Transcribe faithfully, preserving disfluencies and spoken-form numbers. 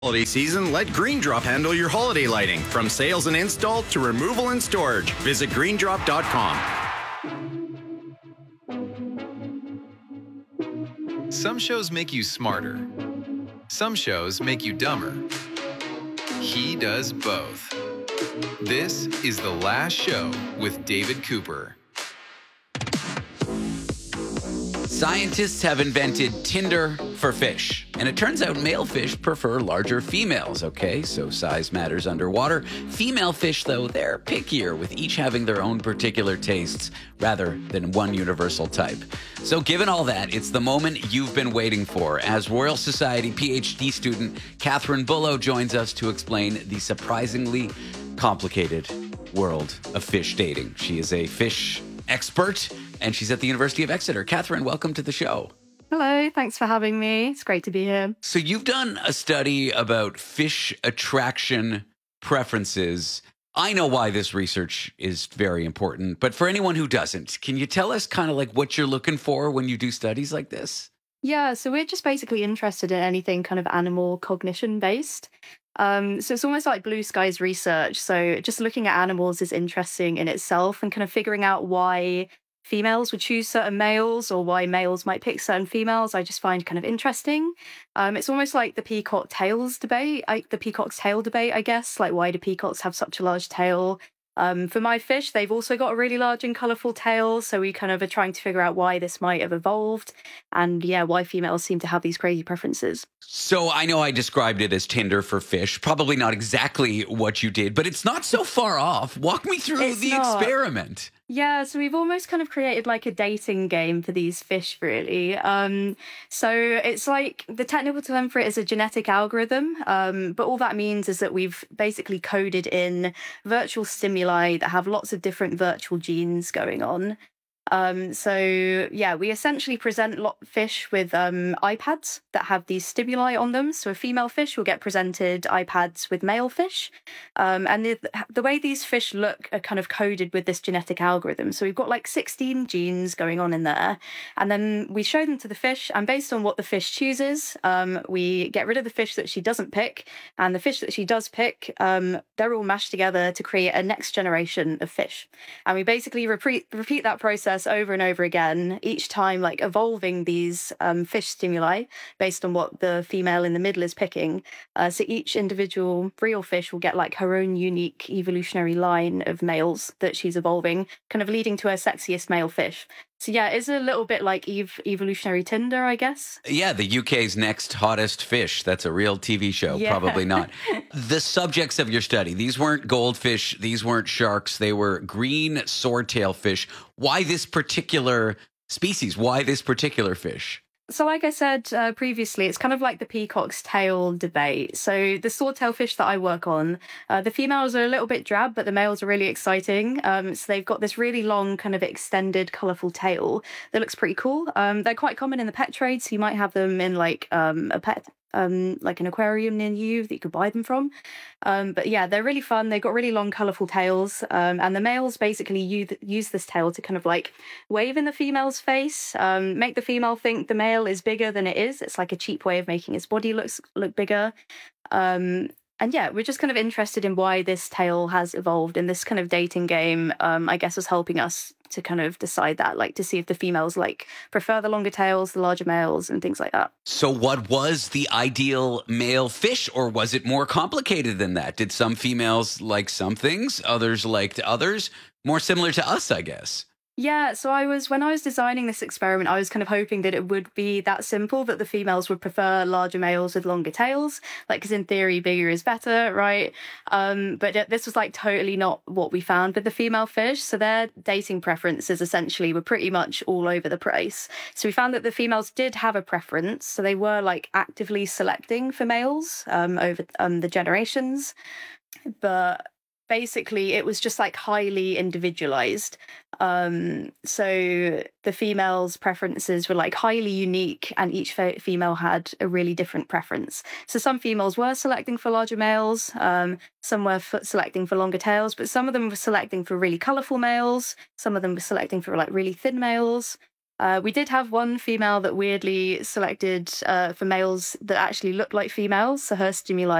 Holiday season, let GreenDrop handle your holiday lighting. From sales and install to removal and storage. Visit green drop dot com. Some shows make you smarter. Some shows make you dumber. He does both. This is The Last Show with David Cooper. Scientists have invented Tinder for fish, and it turns out male fish prefer larger females, okay? So size matters underwater. Female fish, though, they're pickier, with each having their own particular tastes rather than one universal type. So given all that, it's the moment you've been waiting for as Royal Society PhD student Catherine Bullo joins us to explain the surprisingly complicated world of fish dating. She is a fish expert, and she's at the University of Exeter. Catherine, welcome to the show. Hello, thanks for having me. It's great to be here. So you've done a study about fish attraction preferences. I know why this research is very important, but for anyone who doesn't, can you tell us kind of like what you're looking for when you do studies like this? Yeah, so we're just basically interested in anything kind of animal cognition based. Um, so it's almost like blue skies research. So just looking at animals is interesting in itself and kind of figuring out why females would choose certain males or why males might pick certain females, I just find kind of interesting. Um, it's almost like the peacock tails debate, I, the peacock's tail debate, I guess. Like, why do peacocks have such a large tail? Um, for my fish, they've also got a really large and colourful tail, so we kind of are trying to figure out why this might have evolved, and yeah, why females seem to have these crazy preferences. So I know I described it as Tinder for fish, probably not exactly what you did, but it's not so far off. Walk me through It's the not. experiment. Yeah, so we've almost kind of created like a dating game for these fish, really. Um, so it's like the technical term for it is a genetic algorithm. Um, but all that means is that we've basically coded in virtual stimuli that have lots of different virtual genes going on. Um, so yeah, we essentially present lot fish with um, iPads that have these stimuli on them. So a female fish will get presented iPads with male fish. Um, and the, the way these fish look are kind of coded with this genetic algorithm. So we've got like sixteen genes going on in there. And then we show them to the fish, and based on what the fish chooses, um, we get rid of the fish that she doesn't pick. And the fish that she does pick, um, they're all mashed together to create a next generation of fish. And we basically repeat, repeat that process over and over again, each time like evolving these um, fish stimuli based on what the female in the middle is picking. Uh, so each individual real fish will get like her own unique evolutionary line of males that she's evolving, kind of leading to her sexiest male fish. So yeah, it's a little bit like Eve evolutionary Tinder, I guess. Yeah, the U K's next hottest fish. That's a real T V show. Yeah. Probably not. The subjects of your study, these weren't goldfish. These weren't sharks. They were green swordtail fish. Why this particular species? Why this particular fish? So like I said uh, previously, it's kind of like the peacock's tail debate. So the swordtail fish that I work on, uh, the females are a little bit drab, but the males are really exciting. Um, so they've got this really long kind of extended colourful tail that looks pretty cool. Um, they're quite common in the pet trade, so you might have them in like um, a pet um like an aquarium near you that you could buy them from. Um but yeah, they're really fun. They've got really long colourful tails, um and the males basically use, use this tail to kind of like wave in the female's face, um make the female think the male is bigger than it is. It's like a cheap way of making its body looks look bigger. um And yeah, we're just kind of interested in why this tail has evolved, in this kind of dating game, um, I guess was helping us to kind of decide that, like to see if the females like prefer the longer tails, the larger males and things like that. So what was the ideal male fish, or was it more complicated than that? Did some females like some things, others liked others? More similar to us, I guess. Yeah, so I was, when I was designing this experiment, I was kind of hoping that it would be that simple, that the females would prefer larger males with longer tails, like, because in theory, bigger is better, right? Um, but it- this was like totally not what we found with the female fish. So their dating preferences essentially were pretty much all over the place. So we found that the females did have a preference. So they were like actively selecting for males um, over um, the generations. But basically it was just like highly individualized. Um, so the females' preferences were like highly unique, and each fe- female had a really different preference. So some females were selecting for larger males, um, some were f- selecting for longer tails, but some of them were selecting for really colorful males. Some of them were selecting for like really thin males. Uh, we did have one female that weirdly selected uh, for males that actually looked like females, so her stimuli